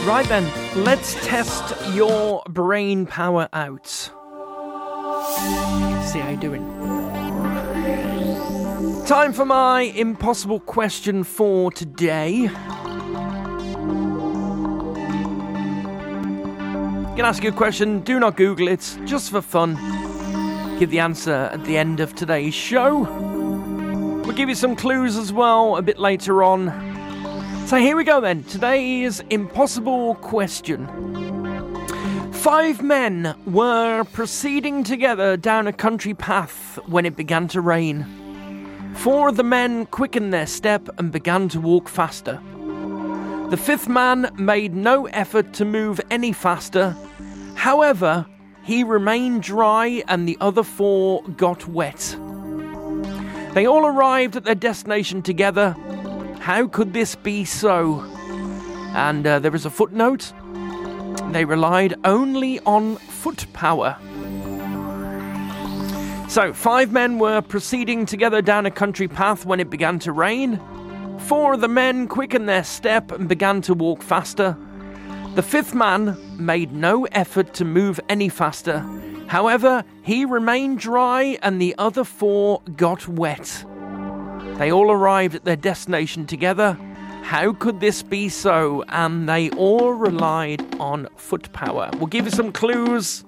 Right then, let's test your brain power out. See how you're doing. Time for my impossible question for today. I'm going to ask you a question, do not Google it, just for fun. Give the answer at the end of today's show. We'll give you some clues as well a bit later on. So here we go then, today's impossible question. 5 men were proceeding together down a country path when it began to rain. 4 of the men quickened their step and began to walk faster. The 5th man made no effort to move any faster. However, he remained dry and the other 4 got wet. They all arrived at their destination together. How could this be so? And there is a footnote. They relied only on foot power. So, 5 men were proceeding together down a country path when it began to rain. 4 of the men quickened their step and began to walk faster. The 5th man made no effort to move any faster. However, he remained dry and the other 4 got wet. They all arrived at their destination together. How could this be so? And they all relied on foot power. We'll give you some clues